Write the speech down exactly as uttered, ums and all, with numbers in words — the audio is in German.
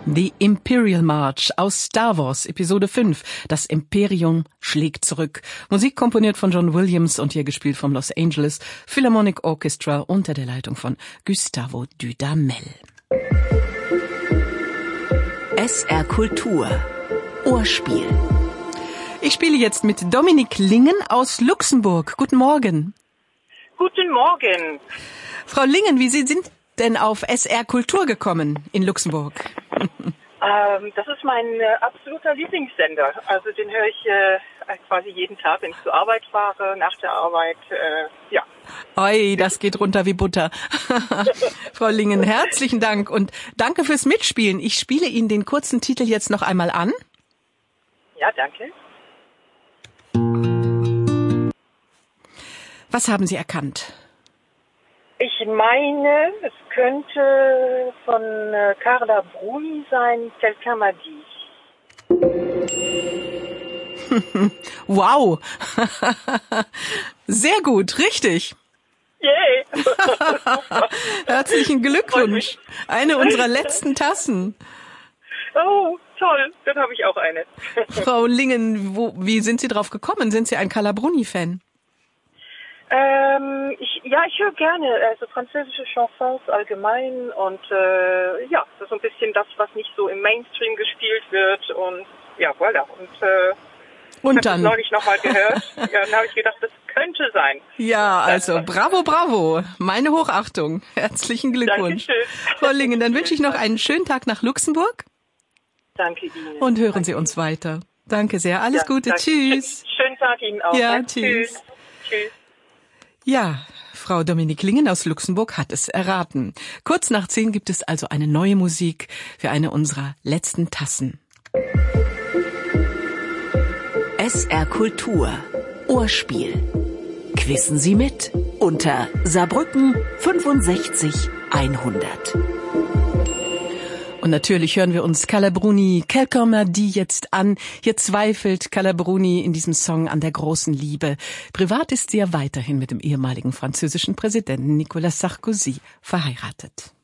The Imperial March aus Star Wars Episode fünf. Das Imperium schlägt zurück. Musik komponiert von John Williams und hier gespielt vom Los Angeles Philharmonic Orchestra unter der Leitung von Gustavo Dudamel. S R Kultur. Ohrspiel. Ich spiele jetzt mit Dominique Lingen aus Luxemburg. Guten Morgen. Guten Morgen. Frau Lingen, wie Sie sind denn auf S R Kultur gekommen in Luxemburg? Ähm, das ist mein äh, absoluter Lieblingssender. Also den höre ich äh, quasi jeden Tag, wenn ich zur Arbeit fahre, nach der Arbeit, äh, ja. Oi, das geht runter wie Butter. Frau Lingen, herzlichen Dank und danke fürs Mitspielen. Ich spiele Ihnen den kurzen Titel jetzt noch einmal an. Ja, danke. Was haben Sie erkannt? Ich meine, es könnte von äh, Carla Bruni sein, Quelqu'un m'a dit. Wow. Sehr gut, richtig. Yay! Herzlichen Glückwunsch. Eine unserer letzten Tassen. Oh, toll. Dann habe ich auch eine. Frau Lingen, wo, wie sind Sie drauf gekommen? Sind Sie ein Carla Bruni-Fan? Ähm, ich, ja, ich höre gerne also französische Chansons allgemein und äh, ja, das ist so ein bisschen das, was nicht so im Mainstream gespielt wird und ja, voilà. Und, äh, und ich dann? habe das neulich nochmal gehört. Ja, dann habe ich gedacht, das könnte sein. Ja, also bravo, bravo. Meine Hochachtung. Herzlichen Glückwunsch. Dankeschön. Frau Lingen, dann wünsche ich noch einen schönen Tag nach Luxemburg. Danke Ihnen. Und hören Danke Sie uns weiter. Danke sehr. Alles ja, Gute. Danke. Tschüss. Schönen Tag Ihnen auch. Ja, Ja, tschüss. Tschüss. Tschüss. Ja, Frau Dominique Lingen aus Luxemburg hat es erraten. Kurz nach zehn gibt es also eine neue Musik für eine unserer letzten Tassen. S R Kultur. Ohrspiel. Quissen Sie mit unter Saarbrücken fünfundsechzig hundert. Und natürlich hören wir uns Carla Bruni, Quelqu'un m'a dit jetzt an. Hier zweifelt Carla Bruni in diesem Song an der großen Liebe. Privat ist sie ja weiterhin mit dem ehemaligen französischen Präsidenten Nicolas Sarkozy verheiratet.